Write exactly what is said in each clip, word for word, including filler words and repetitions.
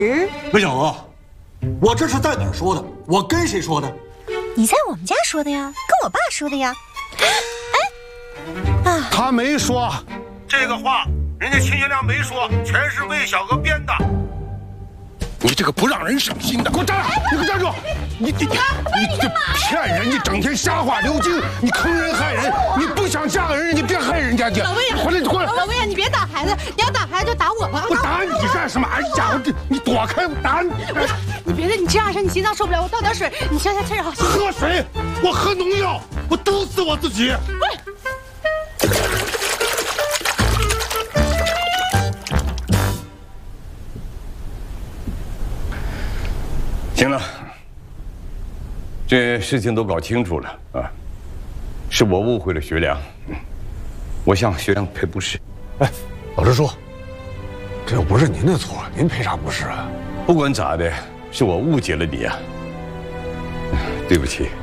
魏小娥，我这是在哪儿说的？我跟谁说的？ 你在我们家说的呀，跟我爸说的呀。哎，啊， 他没说这个话，人家秦学良没说，全是魏小娥编的。 你这个不让人省心的，给我站住！你给我站住！你你你你这骗人！你整天瞎话流精，你坑人害人！你不想嫁个人，你别害人家去！ 老魏呀， 回来，你过来！ 老魏呀，你别打孩子，你要打孩子就打我吧！ 我打你干什么？哎呀，我这你躲开！我打你！ 你别的，你这样式你心脏受不了，我倒点水，你消消气儿啊！ 喝水？我喝农药，我毒死我自己！ 喂。 行了，这事情都搞清楚了啊，是我误会了学良，我向学良赔不是。 哎，老支书，这又不是您的错，您赔啥不是啊？ 不管咋的，是我误解了你啊，对不起。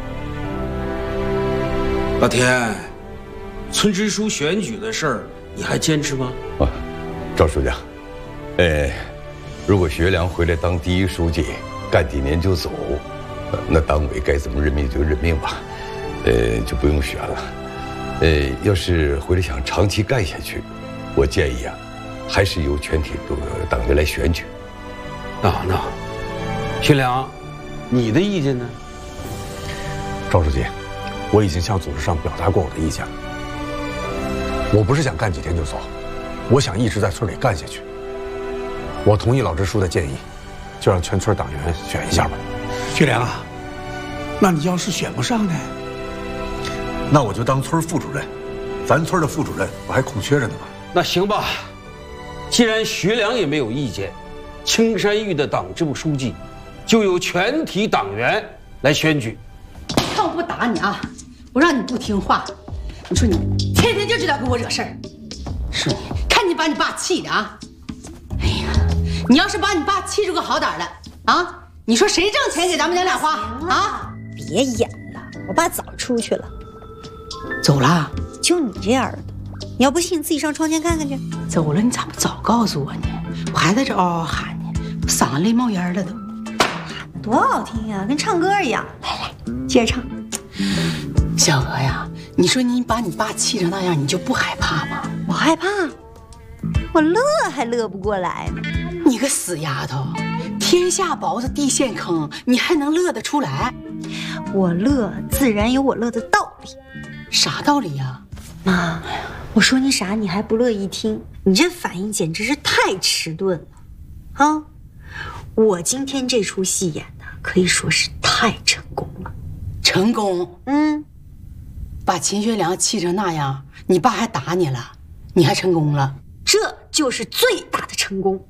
老田，村支书选举的事儿，你还坚持吗？ 啊，赵书记，呃，如果学良回来当第一书记。干几年就走，那党委该怎么任命就任命吧，呃，就不用选了。呃，要是回来想长期干下去，我建议啊，还是由全体党员来选举。 那那，学良，你的意见呢？ 赵书记，我已经向组织上表达过我的意见了。我不是想干几天就走，我想一直在村里干下去。我同意老支书的建议。就让全村党员选一下吧。 学良啊，那你要是选不上呢？ 那我就当村副主任，咱村的副主任我还空缺着呢嘛。 那行吧，既然学良也没有意见，青山峪的党支部书记就由全体党员来选举。 看我不打你啊！我让你不听话，你说你天天就知道给我惹事儿，是你看你把你爸气的啊！哎呀！你要是把你爸气出个好歹来啊，你说谁挣钱给咱们娘俩花啊？ 别演了，我爸早出去了， 走了。 就你这样的，你要不信，你自己上窗前看看去。 走了，你咋不早告诉我呢？我还在这嗷嗷喊呢，我嗓子累冒烟了都。 喊得多好听呀，跟唱歌一样。来来，接着唱。 小娥呀，你说你把你爸气成那样，你就不害怕吗？ 我害怕，我乐还乐不过来呢。 你个死丫头，天下雹子地陷坑，你还能乐得出来？ 我乐自然有我乐的道理。 啥道理呀？ 妈，我说你啥你还不乐意听？你这反应简直是太迟钝了啊！我今天这出戏演的可以说是太成功了。 成功？ 嗯， 把秦学良气成那样，你爸还打你了，你还成功了， 这就是最大的成功。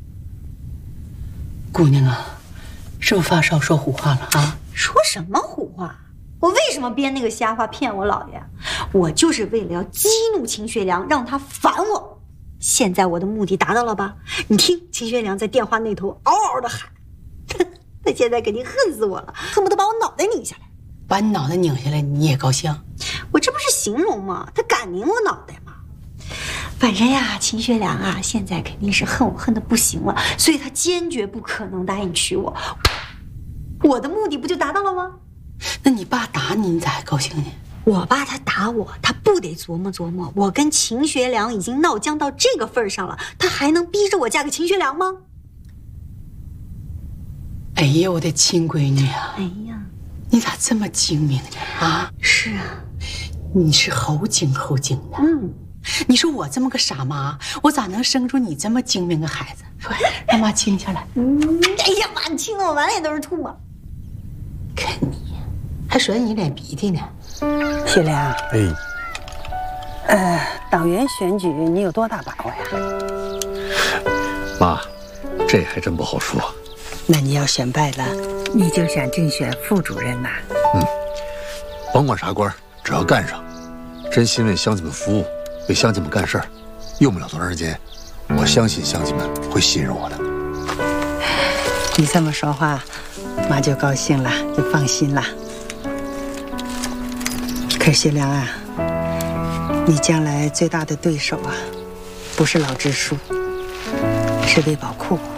姑娘啊，是不是发烧说胡话了啊？ 说什么胡话？我为什么编那个瞎话骗我姥爷？我就是为了要激怒秦学良，让他烦我。现在我的目的达到了吧？你听，秦学良在电话那头嗷嗷的喊，他现在肯定恨死我了，恨不得把我脑袋拧下来。 把你脑袋拧下来，你也高兴？ 我这不是形容吗？他敢拧我脑袋吗？反正呀，秦学良啊，现在肯定是恨我恨得不行了，所以他坚决不可能答应娶我。我的目的不就达到了吗？ 那你爸打你，你咋还高兴呢？ 我爸他打我，他不得琢磨琢磨，我跟秦学良已经闹僵到这个份儿上了，他还能逼着我嫁给秦学良吗？ 哎呀，我的亲闺女啊！ 哎呀， 你咋这么精明呢？啊， 是啊， 你是猴精猴精的。 嗯。 你说我这么个傻妈，我咋能生出你这么精明个孩子？说，让妈亲下来。 嗯，哎呀妈，你亲得我满脸都是吐啊！ 看你，还甩你脸鼻涕呢。 学良， 哎， 呃，党员选举你有多大把握呀？ 妈，这还真不好说。 那你要选败了，你就想竞选副主任呐？ 嗯，甭管啥官，只要干上，真心为乡亲们服务。为乡亲们干事儿，用不了多长时间，我相信乡亲们会信任我的。 你这么说话，妈就高兴了，就放心了。可学良啊，你将来最大的对手啊，不是老支书，是魏宝库。